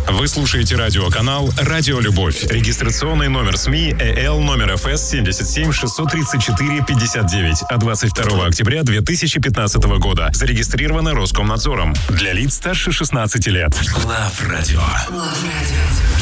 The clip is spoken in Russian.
Вы слушаете радиоканал «Радио Любовь». Регистрационный номер СМИ ЭЛ номер ФС 77 634 59 от 22 октября 2015 года. Зарегистрировано Роскомнадзором. Для лиц старше 16 лет. Love Radio.